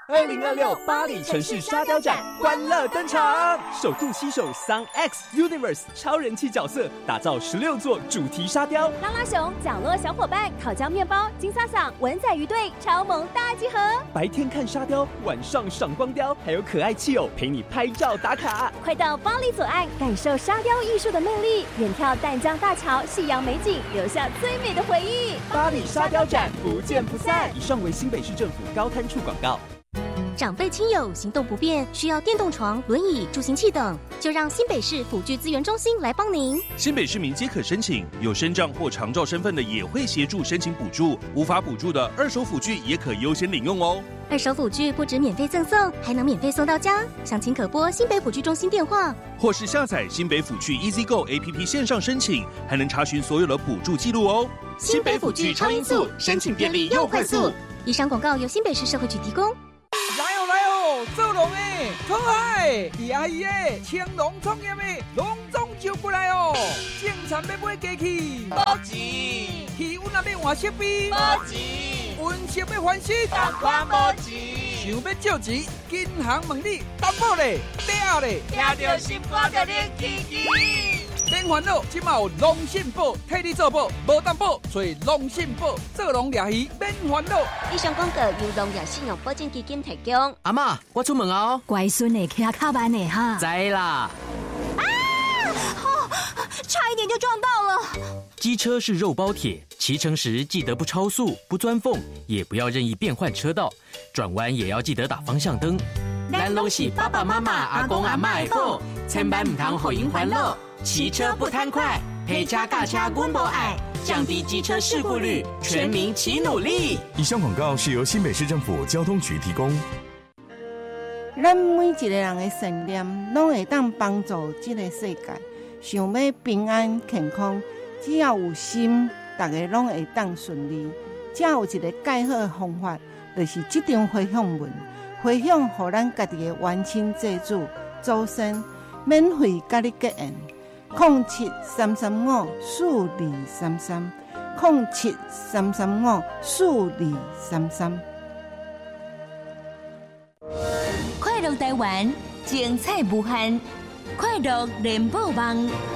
2026巴黎城市沙雕展欢乐登场，首度携手 Sun X Universe 超人气角色，打造16座主题沙雕。 拉拉熊、角落小伙伴、烤焦面包、金萨萨、文仔鱼队超萌大集合。 白天看沙雕，晚上赏光雕，还有可爱气友陪你拍照打卡。 快到巴黎左岸，感受沙雕艺术的魅力，远眺淡江大桥、夕阳美景，留下最美的回忆。 巴黎沙雕展不见不散。以上为新北市政府高滩处广告。 长辈亲友行动不便，需要电动床、轮椅、助行器等，就让新北市辅具资源中心来帮您。 新北市民皆可申请，有身障或长照身份的也会协助申请补助，无法补助的二手辅具也可优先领用哦。 二手辅具不止免费赠送，还能免费送到家。详情可拨新北辅具中心电话， 或是下载新北辅具 EasyGo APP 线上申请，还能查询所有的补助记录哦。 新北辅具超音速，申请便利又快速。以上广告由新北市社会局提供。 做农的、讨海的、厉害的、青农创业的，拢总招过来哦！种田要买机器， 无钱； 气温也要换设备， 无钱； 温室要翻新， 同款无钱。 想要借钱，银行问你担保嘞、抵嘞， 听到心肝就冷起起。 免烦恼，即马有农信保替你做保，无担保，找农信保做农掠鱼免烦恼。 以上广告由农业信用保证基金提供。 阿嬷，我出门哦。 乖孙的骑卡慢的哈。 知啦。 差一点就撞到了。 机车是肉包铁，骑乘时记得不超速、不钻缝，也不要任意变换车道，转弯也要记得打方向灯。咱拢是爸爸妈妈、阿公阿嬷的宝，千万唔通互因烦恼。骑车不贪快，陪车驾车阮无爱，降低机车事故率，全民齐努力。 以上广告是由新北市政府交通局提供。 咱每一个人的信念，拢会当帮助这个世界。想要平安健康，只要有心，大家拢会当顺利。只有一个介好的方法，就是这张回向文，回向予咱家己的冤亲债主、祖先，免费甲你结缘。0733507333，0733504233。 快乐台湾，精彩无限，快乐联播网。